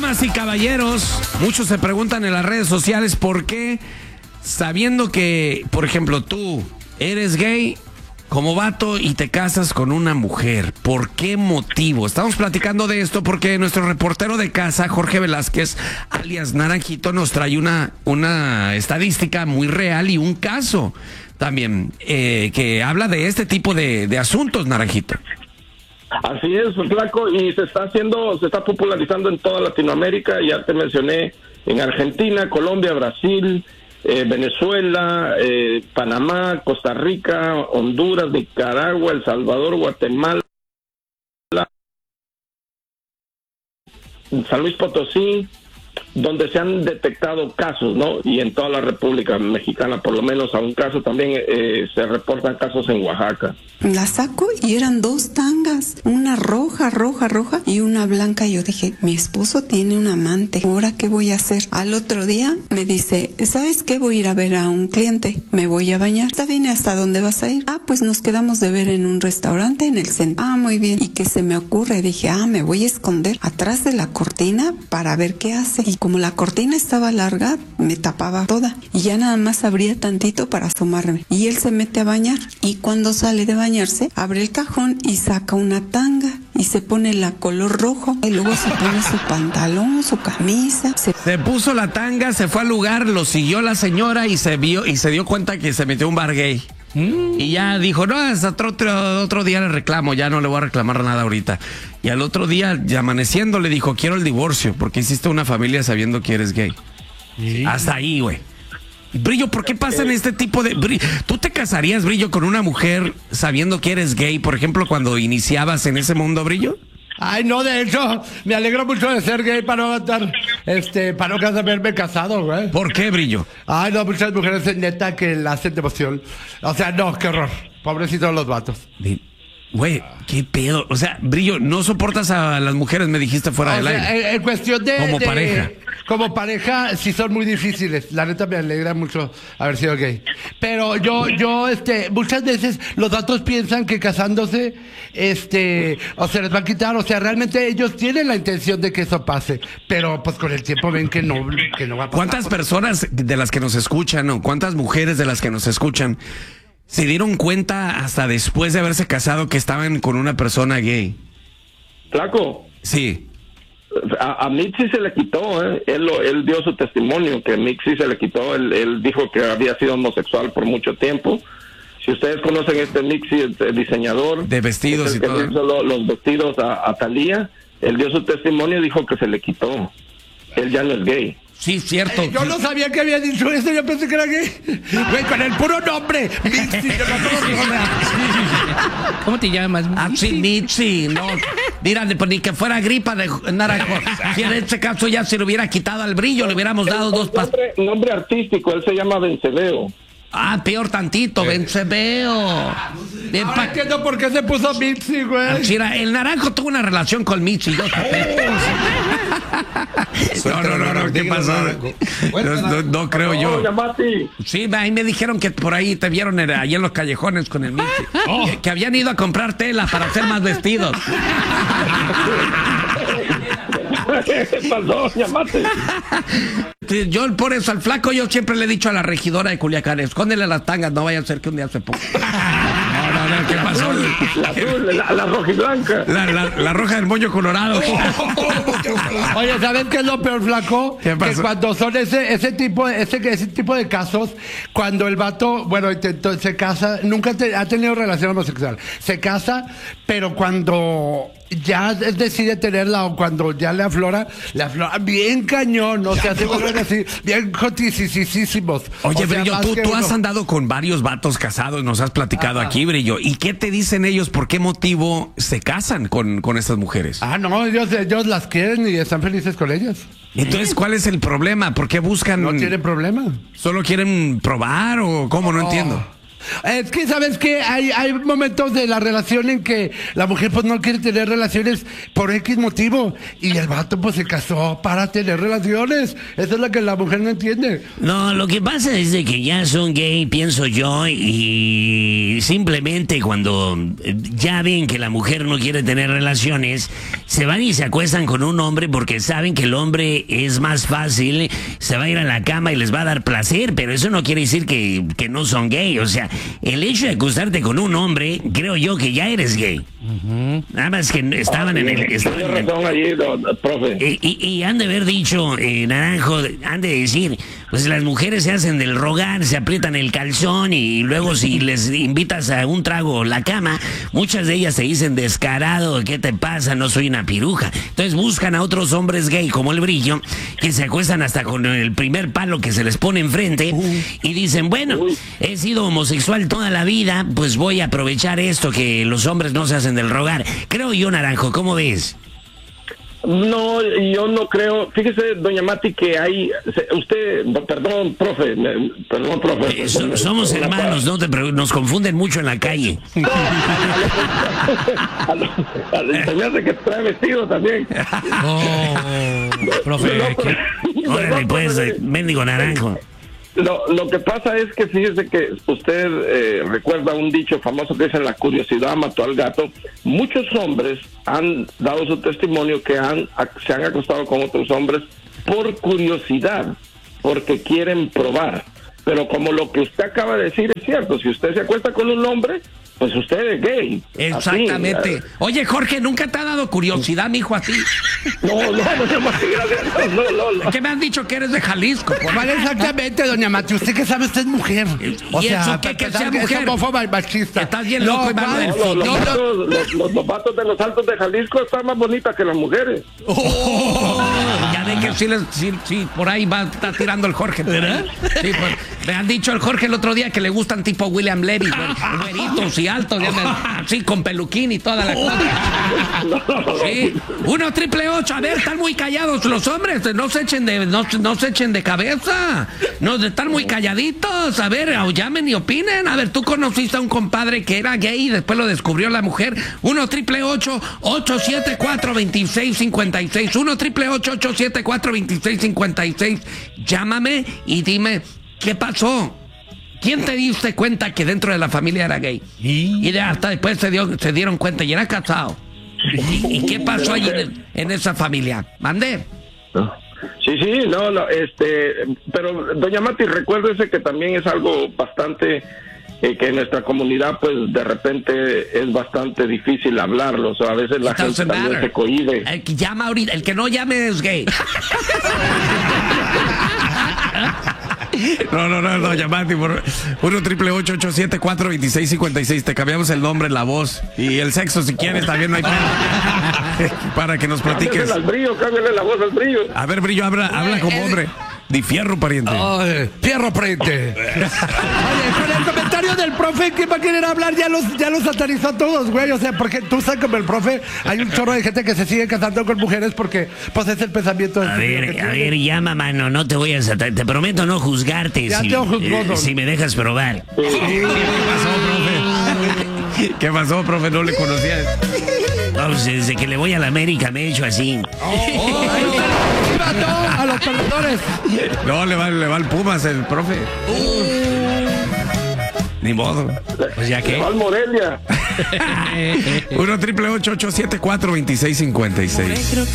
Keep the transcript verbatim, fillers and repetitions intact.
Damas y caballeros, muchos se preguntan en las redes sociales por qué, sabiendo que, por ejemplo, tú eres gay como vato y te casas con una mujer, ¿por qué motivo? Estamos platicando de esto porque nuestro reportero de casa, Jorge Velázquez, alias Naranjito, nos trae una, una estadística muy real y un caso también eh, que habla de este tipo de, de asuntos, Naranjito. Así es, Flaco, y se está haciendo, se está popularizando en toda Latinoamérica. Ya te mencioné en Argentina, Colombia, Brasil, eh, Venezuela, eh, Panamá, Costa Rica, Honduras, Nicaragua, El Salvador, Guatemala, San Luis Potosí, donde se han detectado casos, ¿no? Y en toda la República Mexicana, por lo menos a un caso, también eh, se reportan casos en Oaxaca. La saco y eran dos tangas, una roja, roja, roja y una blanca. Yo dije, mi esposo tiene un amante, ¿ahora qué voy a hacer? Al otro día me dice, ¿sabes qué? Voy a ir a ver a un cliente, me voy a bañar. ¿Está bien? ¿Hasta dónde vas a ir? Ah, pues nos quedamos de ver en un restaurante en el centro. Ah, muy bien. ¿Y qué se me ocurre? Dije, ah, me voy a esconder atrás de la cortina para ver qué hace. Y como la cortina estaba larga, me tapaba toda. Y ya nada más abría tantito para asomarme. Y él se mete a bañar. Y cuando sale de bañarse, abre el cajón y saca una tanga. Y se pone la color rojo. Y luego se pone su pantalón, su camisa. Se... se puso la tanga, se fue al lugar, lo siguió la señora y se vio y se dio cuenta que se metió un bar gay. Mm. Y ya dijo, no, hasta otro, otro, otro día le reclamo, ya no le voy a reclamar nada ahorita. Y al otro día, ya amaneciendo, le dijo, quiero el divorcio, porque hiciste una familia sabiendo que eres gay. Sí. Hasta ahí, güey. Brillo, ¿por qué pasan este tipo de... Brillo, ¿tú te casarías, Brillo, con una mujer sabiendo que eres gay, por ejemplo, cuando iniciabas en ese mundo, Brillo? Ay, no, de hecho, me alegro mucho de ser gay para no estar, este, para no haberme casado, güey. ¿Por qué, Brillo? Ay, no, muchas mujeres neta que la hacen de emoción. O sea, no, qué horror. Pobrecitos los vatos. Güey, qué pedo. O sea, Brillo, no soportas a las mujeres, me dijiste fuera o del sea, aire. En, en cuestión de... Como de, pareja. Como pareja, sí son muy difíciles. La neta me alegra mucho haber sido gay. Pero yo, yo, este, muchas veces los vatos piensan que casándose, este, o se les va a quitar. O sea, realmente ellos tienen la intención de que eso pase. Pero pues con el tiempo ven que no, que no va a pasar. ¿Cuántas personas de las que nos escuchan, o cuántas mujeres de las que nos escuchan se dieron cuenta hasta después de haberse casado que estaban con una persona gay? Flaco. Sí. A, a Mitzi se le quitó, ¿eh? él, lo, él dio su testimonio que Mitzi se le quitó. Él, él dijo que había sido homosexual por mucho tiempo. Si ustedes conocen este Mitzi, el, el diseñador de vestidos y que todo, hizo lo, los vestidos a, a Thalía, él dio su testimonio y dijo que se le quitó. Él ya no es gay. Sí, cierto. Eh, yo no sabía que había dicho eso, yo pensé que era gay. Güey, con el puro nombre. Mitzi, yo no ¿Cómo te llamas? Ah, sí, Mitzi, no. Mira, pues ni que fuera gripa de naranjo. Si en este caso ya se le hubiera quitado al Brillo, le hubiéramos dado dos pastillas. Nombre, nombre artístico, él se llama Vencedeo. Ah, peor tantito, Vencedeo. Bien, pa... entiendo por qué se puso Mitzi, güey. Mira, el naranjo tuvo una relación con Mitzi. Yo no, no, no, no, ¿qué pasó? No, no, no creo yo. Sí, ahí me dijeron que por ahí te vieron ahí en los callejones con el Mitzi. Oh. Que, que habían ido a comprar tela para hacer más vestidos. ¿Qué pasó? Llamate. Yo por eso al flaco yo siempre le he dicho a la regidora de Culiacán, escóndele las tangas, no vaya a ser que un día se ponga. No, no, no, ¿qué pasó? La, azul, la, la roja y blanca. La, la, la roja del moño colorado. Oye, ¿saben qué es lo peor, flaco? ¿Qué pasó? Que cuando son ese ese tipo ese ese tipo de casos, cuando el vato, bueno, intentó, se casa, nunca te, ha tenido relación homosexual, se casa, pero cuando ya decide tenerla o cuando ya le aflora, le aflora bien cañón, o sea, se vuelven así, bien jotisísimos. Oye, o sea, Brillo, tú, tú uno. has andado con varios vatos casados, nos has platicado Ajá. aquí, Brillo. ¿Y qué te dicen ellos? ¿Por qué motivo se casan con, con estas mujeres? Ah, no, ellos, ellos las quieren y están felices con ellas. Entonces, ¿cuál es el problema? ¿Por qué buscan...? No tienen problema. ¿Solo quieren probar o cómo? No, no entiendo. Es que, ¿sabes qué? Hay, hay momentos de la relación en que la mujer pues no quiere tener relaciones por X motivo y el vato pues se casó para tener relaciones. Eso es lo que la mujer no entiende. No, lo que pasa es de que ya son gay, pienso yo, y simplemente cuando ya ven que la mujer no quiere tener relaciones, se van y se acuestan con un hombre porque saben que el hombre es más fácil, se va a ir a la cama y les va a dar placer, pero eso no quiere decir que, que no son gay. O sea, el hecho de acostarte con un hombre, creo yo que ya eres gay. Uh-huh. Nada más que estaban en el... Estaban Tiene razón allí, don, profe. Y, y, y han de haber dicho, eh, Naranjo, han de decir, pues las mujeres se hacen del rogar, se aprietan el calzón y luego si les invitas a un trago la cama, muchas de ellas te dicen descarado, ¿qué te pasa? No soy una piruja. Entonces buscan a otros hombres gay como el Brillo, que se acuestan hasta con el primer palo que se les pone enfrente y dicen, bueno, he sido homosexual toda la vida, pues voy a aprovechar esto que los hombres no se hacen del rogar. Creo yo, Naranjo, ¿cómo ves? No, yo no creo. Fíjese, doña Mati, que hay... Usted, perdón, profe, perdón, profe. Eh, so, somos hermanos, no te pre- nos confunden mucho en la calle. Se me hace que trae vestido también. Oh, profe. No, pero- Órale, pues, eh, mendigo Naranjo. Lo, lo que pasa es que fíjese que usted eh, recuerda un dicho famoso que dice: la curiosidad mató al gato. Muchos hombres han dado su testimonio que han se han acostado con otros hombres por curiosidad, porque quieren probar. Pero como lo que usted acaba de decir es cierto, si usted se acuesta con un hombre, pues usted es gay. Exactamente. Así, Oye, Jorge, ¿nunca te ha dado curiosidad, mijo, a ti? no, no, no, no, gracias, no, no, no. Que me han dicho que eres de Jalisco. Por... ¿Cuál exactamente, doña Mati? ¿Usted qué sabe? Usted es mujer. ¿Y eso qué, que sea mujer? Es homófoba y machista. Estás bien loco y malo del No, los, fútbol. vatos, los, los, los vatos de los altos de Jalisco están más bonitas que las mujeres. Oh, ya ve que sí, les, sí, sí, por ahí va, está tirando el Jorge. ¿Verdad? Sí, pues, me han dicho el Jorge el otro día que le gustan tipo William Levy, güey, güeritos y altos, ya me- así con peluquín y toda la cosa. Sí, uno triple ocho, a ver, están muy callados los hombres, no se echen de, no, no se echen de cabeza, no, están muy calladitos, a ver, llamen y opinen, a ver, tú conociste a un compadre que era gay y después lo descubrió la mujer, uno triple ocho, ocho siete cuatro, dos seis cinco seis, uno triple ocho, ocho siete cuatro, dos seis cinco seis, llámame y dime, ¿qué pasó? ¿Quién te diste cuenta que dentro de la familia era gay? Y de hasta después se, dio, se dieron cuenta y era casado. ¿Y, y qué pasó allí en, en esa familia? ¿Mandé? Sí, sí, no, no, este, pero doña Mati, recuérdese que también es algo bastante, eh, que en nuestra comunidad, pues, de repente es bastante difícil hablarlo, o sea, a veces la gente también se cohíbe. El que llama ahorita, el que no llame es gay. No, no, no, no, llamate por uno triple ocho, ocho siete cuatro, dos seis cinco seis. Te cambiamos el nombre, la voz y el sexo si quieres, también no hay pedo. Para que nos platiques. Cámbiale al Brillo, cámbiale la voz al Brillo. A ver, Brillo, habla, habla como hombre. Di fierro, pariente. Ay, fierro, pariente. Oye, con el comentario del profe que va a querer hablar ya los, ya los satanizó a todos, güey. O sea, porque tú sabes como el profe, hay un chorro de gente que se sigue casando con mujeres porque pues es el pensamiento del A ver, a ver, llama, mano, no te voy a satar. Te prometo no juzgarte Ya si, te juzgó, eh, don. si me dejas probar. ¿Qué pasó, profe? ¿Qué pasó, profe? No le conocía. Vamos, desde que le voy a la América me he hecho así. ¡Sí, mató a los perdedores! No, le va, le va al Pumas el profe. Ni modo. Pues ya que. Al Morelia. uno triple ocho, ocho siete cuatro, dos seis cinco seis.